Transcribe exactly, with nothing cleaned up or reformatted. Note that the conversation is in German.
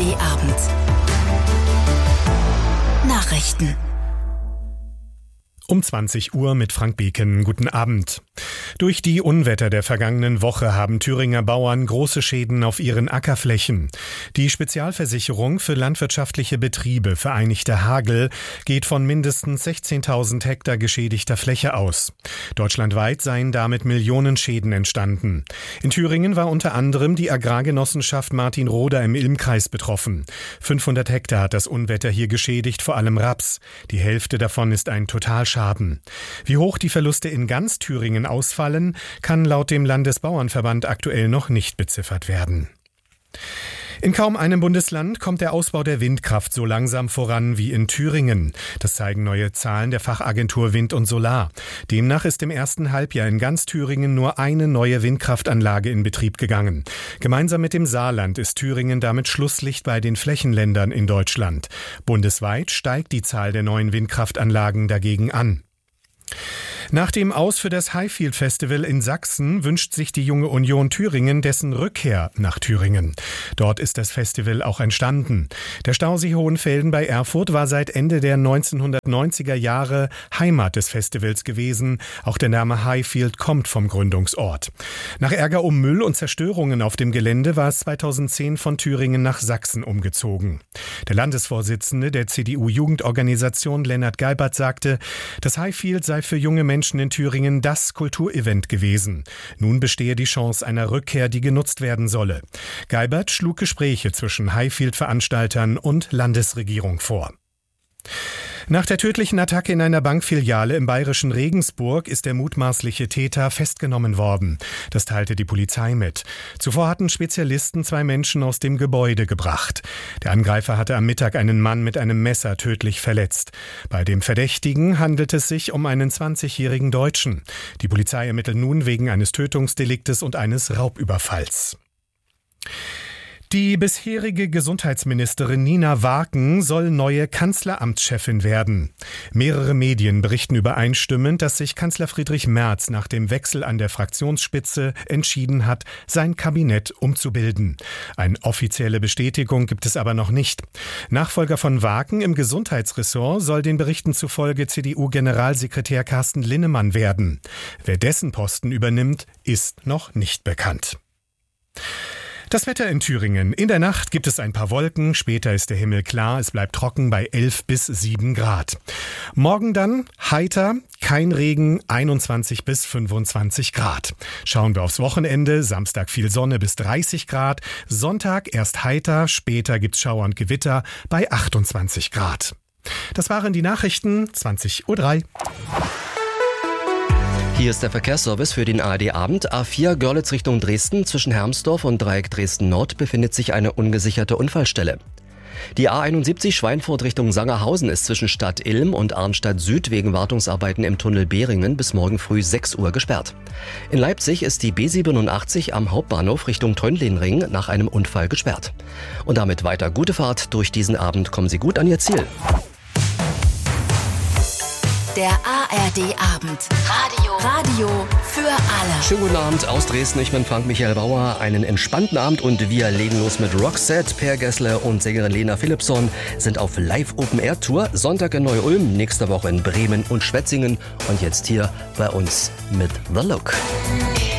D Abend. Nachrichten. Um zwanzig Uhr mit Frank Beken. Guten Abend. Durch die Unwetter der vergangenen Woche haben Thüringer Bauern große Schäden auf ihren Ackerflächen. Die Spezialversicherung für landwirtschaftliche Betriebe Vereinigter Hagel geht von mindestens sechzehntausend Hektar geschädigter Fläche aus. Deutschlandweit seien damit Millionen Schäden entstanden. In Thüringen war unter anderem die Agrargenossenschaft Martin-Roda im Ilm-Kreis betroffen. fünfhundert Hektar hat das Unwetter hier geschädigt, vor allem Raps. Die Hälfte davon ist ein Totalschaden. Wie hoch die Verluste in ganz Thüringen ausfallen, kann laut dem Landesbauernverband aktuell noch nicht beziffert werden. In kaum einem Bundesland kommt der Ausbau der Windkraft so langsam voran wie in Thüringen. Das zeigen neue Zahlen der Fachagentur Wind und Solar. Demnach ist im ersten Halbjahr in ganz Thüringen nur eine neue Windkraftanlage in Betrieb gegangen. Gemeinsam mit dem Saarland ist Thüringen damit Schlusslicht bei den Flächenländern in Deutschland. Bundesweit steigt die Zahl der neuen Windkraftanlagen dagegen an. Nach dem Aus für das Highfield Festival in Sachsen wünscht sich die Junge Union Thüringen dessen Rückkehr nach Thüringen. Dort ist das Festival auch entstanden. Der Stausee Hohenfelden bei Erfurt war seit Ende der neunzehnhundertneunziger Jahre Heimat des Festivals gewesen. Auch der Name Highfield kommt vom Gründungsort. Nach Ärger um Müll und Zerstörungen auf dem Gelände war es zweitausendzehn von Thüringen nach Sachsen umgezogen. Der Landesvorsitzende der C D U-Jugendorganisation Lennart Geibert sagte, das Highfield sei für junge Menschen in Thüringen das Kulturevent gewesen. Nun bestehe die Chance einer Rückkehr, die genutzt werden solle. Geibert schlug Gespräche zwischen Highfield-Veranstaltern und Landesregierung vor. Nach der tödlichen Attacke in einer Bankfiliale im bayerischen Regensburg ist der mutmaßliche Täter festgenommen worden. Das teilte die Polizei mit. Zuvor hatten Spezialisten zwei Menschen aus dem Gebäude gebracht. Der Angreifer hatte am Mittag einen Mann mit einem Messer tödlich verletzt. Bei dem Verdächtigen handelt es sich um einen zwanzigjährigen Deutschen. Die Polizei ermittelt nun wegen eines Tötungsdeliktes und eines Raubüberfalls. Die bisherige Gesundheitsministerin Nina Waaken soll neue Kanzleramtschefin werden. Mehrere Medien berichten übereinstimmend, dass sich Kanzler Friedrich Merz nach dem Wechsel an der Fraktionsspitze entschieden hat, sein Kabinett umzubilden. Eine offizielle Bestätigung gibt es aber noch nicht. Nachfolger von Waaken im Gesundheitsressort soll den Berichten zufolge C D U-Generalsekretär Carsten Linnemann werden. Wer dessen Posten übernimmt, ist noch nicht bekannt. Das Wetter in Thüringen. In der Nacht gibt es ein paar Wolken, später ist der Himmel klar, es bleibt trocken bei elf bis sieben Grad. Morgen dann heiter, kein Regen, einundzwanzig bis fünfundzwanzig Grad. Schauen wir aufs Wochenende, Samstag viel Sonne bis dreißig Grad, Sonntag erst heiter, später gibt's Schauer und Gewitter bei achtundzwanzig Grad. Das waren die Nachrichten, zwanzig Uhr drei. Hier ist der Verkehrsservice für den A R D-Abend. A vier Görlitz Richtung Dresden. Zwischen Hermsdorf und Dreieck Dresden-Nord befindet sich eine ungesicherte Unfallstelle. Die A einundsiebzig Schweinfurt Richtung Sangerhausen ist zwischen Stadt Ilm und Arnstadt Süd wegen Wartungsarbeiten im Tunnel Behringen bis morgen früh sechs Uhr gesperrt. In Leipzig ist die B siebenundachtzig am Hauptbahnhof Richtung Teunlenring nach einem Unfall gesperrt. Und damit weiter gute Fahrt durch diesen Abend. Kommen Sie gut an Ihr Ziel. Der A R D-Abend. Radio. Radio für alle. Schönen guten Abend aus Dresden. Ich bin Frank Michael Bauer. Einen entspannten Abend und wir legen los mit Roxette. Per Gessler und Sängerin Lena Philippson sind auf Live-Open-Air-Tour. Sonntag in Neu-Ulm, nächste Woche in Bremen und Schwetzingen. Und jetzt hier bei uns mit The Look.